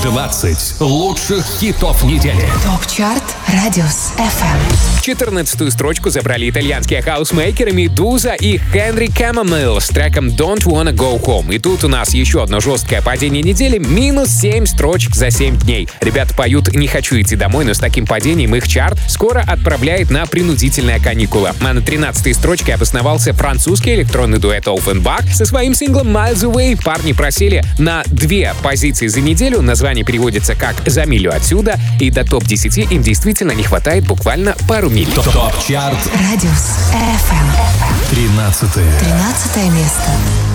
20 лучших хитов недели. ТОП-чарт Радиус FM. 14-ю строчку забрали итальянские хаусмейкеры Медуза и Хенри Камомил с треком Don't Wanna Go Home. И тут у нас еще одно жесткое падение недели. Минус 7 строчек за 7 дней. Ребята поют «Не хочу идти домой», но с таким падением их чарт скоро отправляет на принудительная каникула. А на 13-й строчке обосновался французский электронный дуэт Offenbach со своим синглом Miles Away. Парни просели на 2 позиции за неделю. Название переводится как «За милю отсюда». И до топ-10 им действительно не хватает буквально пару миль. ТОП-чарт Радиус FM. 13 13 место.